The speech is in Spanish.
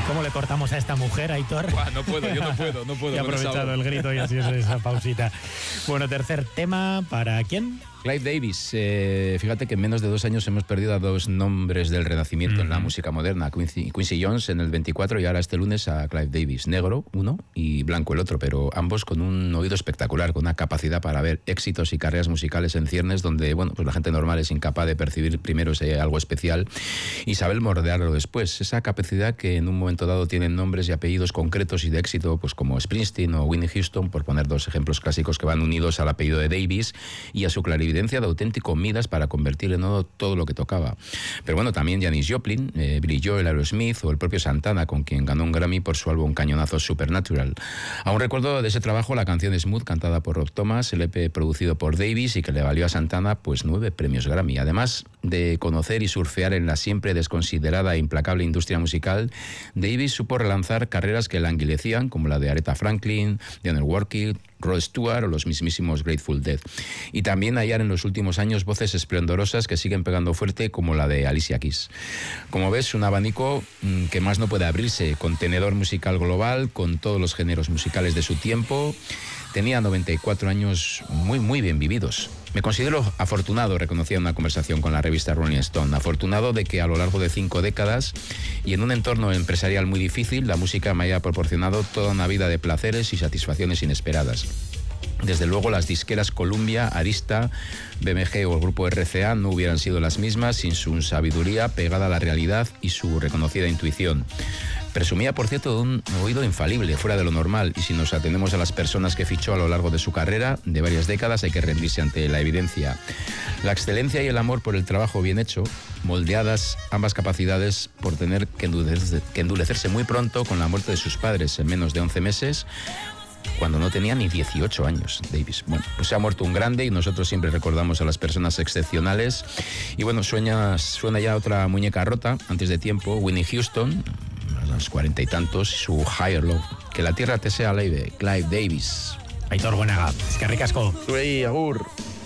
¿Cómo le cortamos a esta mujer, Aitor? Buah, no puedo. He aprovechado el grito y así es esa pausita. Bueno, tercer tema, ¿para quién? Clive Davis. Fíjate que en menos de 2 años hemos perdido a 2 nombres del Renacimiento en la música moderna. Quincy Jones en el 24 y ahora este lunes a Clive Davis. Negro uno y blanco el otro, pero ambos con un oído espectacular, con una capacidad para ver éxitos y carreras musicales en ciernes donde, bueno, pues la gente normal es incapaz de percibir primero ese algo especial y saber mordearlo después. Esa capacidad que en un momento dado tienen nombres y apellidos concretos y de éxito, pues como Springsteen o Whitney Houston, por poner 2 ejemplos clásicos que van unidos al apellido de Davis y a su clarividencia de auténtico Midas para convertir en oro todo lo que tocaba. Pero bueno, también Janis Joplin, Billy Joel, Aerosmith o el propio Santana, con quien ganó un Grammy por su álbum cañonazo Supernatural. Aún recuerdo de ese trabajo la canción Smooth, cantada por Rob Thomas, el EP producido por Davis y que le valió a Santana pues 9 premios Grammy. Además de conocer y surfear en la siempre desconsiderada e implacable industria musical, Davis supo relanzar carreras que la languidecían, como la de Aretha Franklin, Dionne Warwick, Rod Stewart o los mismísimos Grateful Dead. Y también hallar en los últimos años voces esplendorosas que siguen pegando fuerte, como la de Alicia Keys. Como ves, un abanico que más no puede abrirse, contenedor musical global, con todos los géneros musicales de su tiempo. Tenía 94 años muy bien vividos. Me considero afortunado, reconocía en una conversación con la revista Rolling Stone, afortunado de que a lo largo de 5 décadas y en un entorno empresarial muy difícil, la música me haya proporcionado toda una vida de placeres y satisfacciones inesperadas. Desde luego las disqueras Columbia, Arista, BMG o el grupo RCA no hubieran sido las mismas sin su sabiduría pegada a la realidad y su reconocida intuición. Presumía, por cierto, de un oído infalible, fuera de lo normal, y si nos atenemos a las personas que fichó a lo largo de su carrera, de varias décadas, hay que rendirse ante la evidencia. La excelencia y el amor por el trabajo bien hecho, moldeadas ambas capacidades por tener que endurecerse muy pronto con la muerte de sus padres en menos de 11 meses, cuando no tenía ni 18 años, Davis. Bueno, pues se ha muerto un grande y nosotros siempre recordamos a las personas excepcionales. Y bueno, suena ya otra muñeca rota antes de tiempo, Whitney Houston, a los 40 y tantos, su Higher Love. Que la tierra te sea leve, Clive Davis. Aitor Buenaga, eskerrik asko. Zuei, agur.